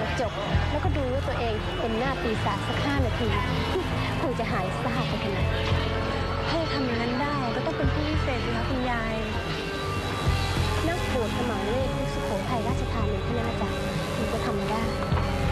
กระจกแล้วก็ดูว่าตัวเองเป็นหน้าปีศาจสัก5 นาทีคงจะหายซ่าไปขนาดถ้าจะทำอย่างนั้นได้ก็ต้องเป็น